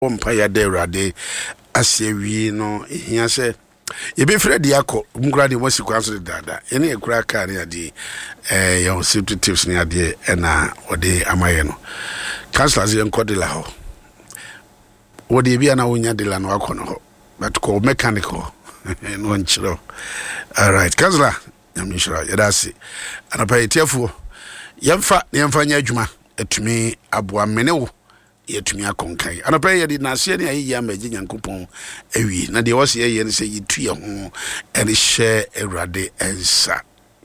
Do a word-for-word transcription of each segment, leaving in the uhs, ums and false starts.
Ompaya de Rade Asewi no here say you be Fred Yako, Mgradi was you cancel dada. Any crack carrier de eh your safety tips near de ena or de amayeno. Councillors young Codilla. What do you be an awunya de lan wakono? But call mechanical and one chilo. All right, Councillor, I'm sure that's it. And I pay tearful. Yamfa, Yamfanya Juma, at me, Abua Meneo. Yet me a conkai. And a prayer did not see any young Virginian coupon. Ewi, na de was ye and say you two your home and share a rade and sa.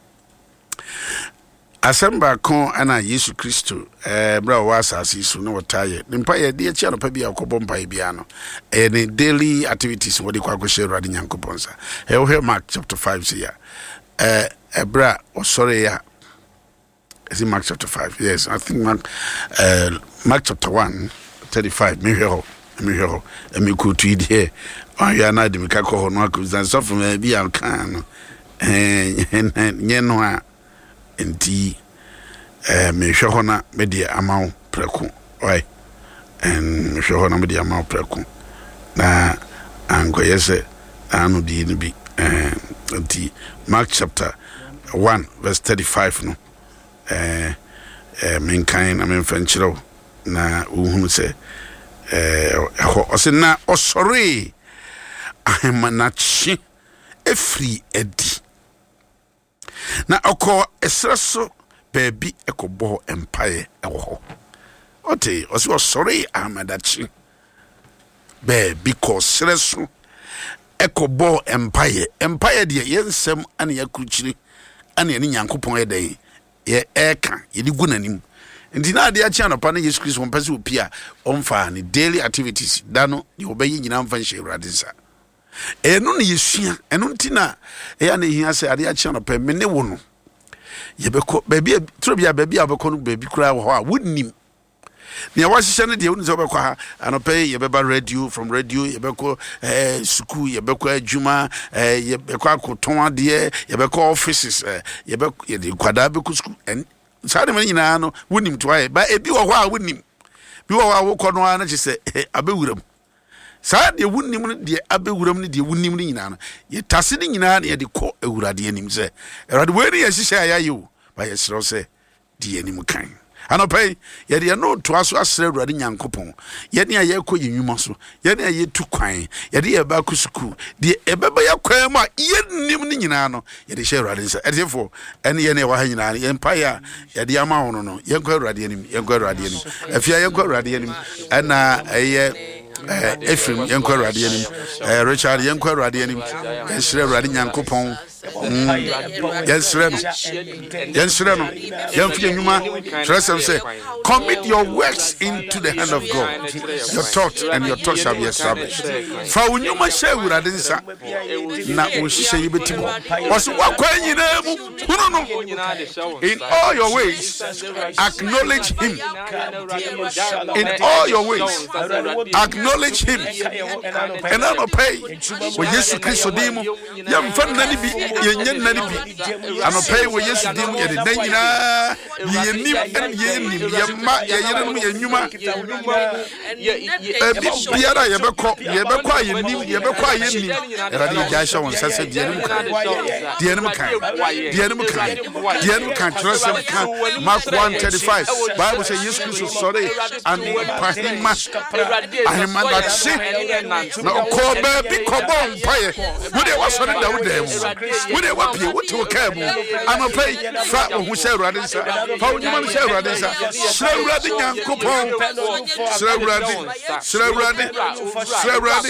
Assemble con ana Yesu Christo, eh, bra was as is no tired. The empire, dear channel, pebby or cobom by piano. Any daily activities, what you call share rading young coupons. Hell, here, Mark chapter five, here. Eh, a bra, or sorry, ya. Is it Mark chapter five? Yes, I think Mark, uh, Mark chapter one, thirty-five. Me here, me here, and me could read here. Oh, you are not the Mikako Marcus, and so from a be al can, and Yenwa, and tea, me shahona media amount precu, why, and shahona media amount precu. Na, and go yes, I know the be, and tea, Mark chapter one, verse thirty-five. No. Eh eh menkan na menfanchiro na uhunu se eh osena osori ahemanachi efri edi na okọ esreso baby ekobo empire ewo ho ote osi osori ahemadachi baby ko esreso ekobo empire empire de yensem ana yakuchiri ana ye nyankopon edai ye eka ye di gunanim ndi na ade a chia no pa na Yesu Kristo mpase opia omfa ni daily activities dano ni obayi nyina mfa nhye urade sa enu ne yesua enu ntina e ya na hia se ade a chia no pa me ne wo no ye beko baby trobia baby abeko no baby kura wo a wonnim ne wa hye ne de wonu so beko ha anope ye beba radio from radio ye beko eh school ye beko adwuma eh ye beko akoton ade ye beko offices eh ye beko ye de kwada beko school en sade man nyina no wonim to aye ba ebi wo ho a wonim bi wo a wo kono a na chese abewuram sade wonim no de abewuram no de wonim no nyina no ye tase ni nyina na ye de ko ewurade anim se erade we ni ye hye ayayo ba ye sero se de anim kan anopai ye de no to aso asere urade nyankopon ye ne aye ko yenwuma so ye ne aye tu kwan ye de ye ba ku suku de ebeba ye kwan ma ye nim ni nyina no ye de share urade nsa edefo ene ye ne wa ha nyina ye empire ye de ama hono no ye kwa urade anim ye kwa urade anim afia ye kwa urade anim ana eye eh Ephraim ye kwa urade anim eh Richard ye kwa urade anim ye share urade nyankopon yes reno yes reno ye fie nyuma trust them say commit your works into the hand of God your thoughts and your thoughts shall be established fa unyuma she urade nsa na ohihye yibetimo was wakwa nyina mu kuno no in all your ways acknowledge him in all your ways acknowledge him and not pay with Jesus Christ odimu yam fan nani bi yenyen nani bi anopay wo Yesu dim ye de nyina ye nim en ye nim ye ma ye yerenum ye nyuma e bi biara ye beko ye beko aye nim ye beko aye nim era de jaisha won sase de nim kan de nim kan de nim kan de nim kan trust him kan Mark one thirty-five Bible say Yesu Christ sorry and pahima ahima that say na ko be bi ko bon paye wo de wa sorry da wo dem wo de wa pie wo to ka mu anopai fa wo share urade nsa fa wo nyuma share urade nsa share urade nyankopon share urade share urade share urade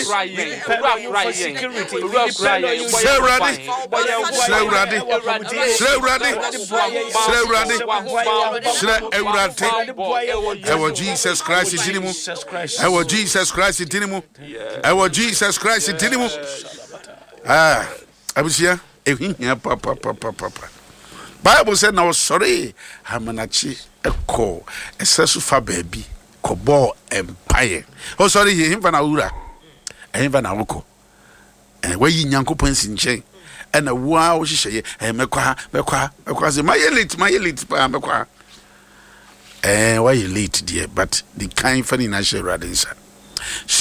share urade share urade share urade share urade share urade ewo Jesus Christ dinimu ewo Jesus Christ dinimu ewo Jesus Christ dinimu ah abusia ehihia papa papa papa Bible said now sorry hamanachi eko esesu fa baby kobo empire oh sorry him fa na ura him fa na woko eh wayi nyankopon sinchen ena wa wo hihye eh mekwa mekwa mekwa se my elite my elite pa mekwa eh why elite dear but the kind funny na share radinsa